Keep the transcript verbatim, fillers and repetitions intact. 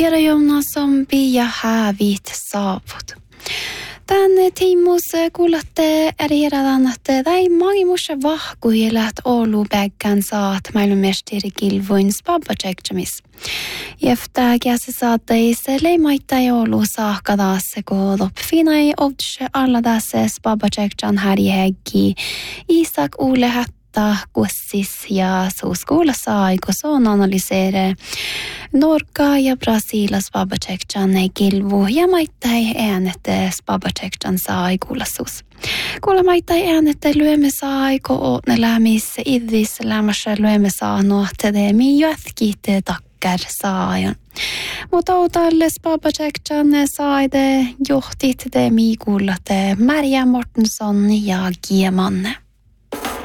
Tiedä som Pia Hävit saavut. Tän tiimus kuulatte eriädän, että tai maailmassa vahkuilat Oulu päkkän saat maailmanmestari Kilvoin spabbasekjamis. Efter käsi saattaisi leimaita Oulu saakka taas, kun loppfinai ovdse alla tässä spabbasekjan härjähäkki Isak Ole Hätta kussis ja suuskoulassa aiko on analysere Norka ja Brasilas spabbasekjan Kilvu ja maittai äänet spabbasekjan saikulassus. Kuulla maittai äänet lyömme saiko ootne lämissä idvis lämässä lyömme saanut teemi jätkit takkar saajan. Mutta outalle spabbasekjan saide johtit te miikulla te Maria Mortensson ja Giemanne.